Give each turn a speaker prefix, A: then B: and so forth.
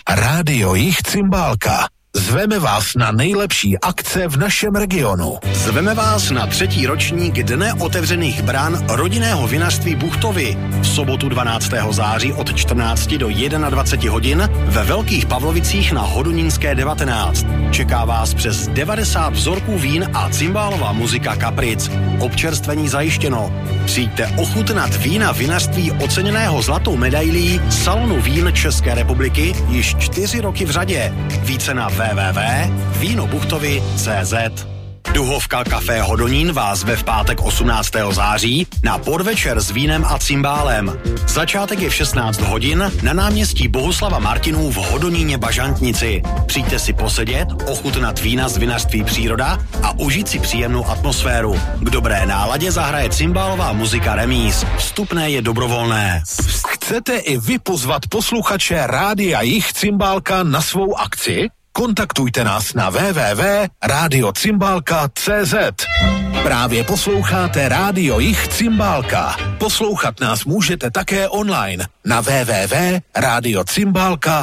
A: Rádio Jich Cymbálka. Zveme vás na nejlepší akce v našem regionu.
B: Zveme vás na 3. ročník Dne otevřených brán rodinného vinařství Buchtovy v sobotu 12. září od 14 do 21 hodin ve Velkých Pavlovicích na Hodonínské 19. Čeká vás přes 90 vzorků vín a cymbálová muzika kapric. Občerstvení zajištěno. Přijďte ochutnat vína vinařství oceněného zlatou medailí Salonu vín České republiky již 4 roky v řadě. Více na www.vínobuchtovy.cz. Duhovka Café Hodonín vás ve v pátek 18. září na podvečer s vínem a cymbálem. Začátek je v 16 hodin na náměstí Bohuslava Martinů v Hodoníně Bažantnici. Přijďte si posedět, ochutnat vína z vinařství Příroda a užít si příjemnou atmosféru. K dobré náladě zahraje cymbálová muzika Remíz. Vstupné je dobrovolné.
A: Chcete i vy pozvat posluchače Rádia Jich Cymbálka na svou akci? Kontaktujte nás na www.radiocymbalka.cz. Právě posloucháte Rádio Jich Cymbálka. Poslouchat nás můžete také online na www.radiocymbalka.cz.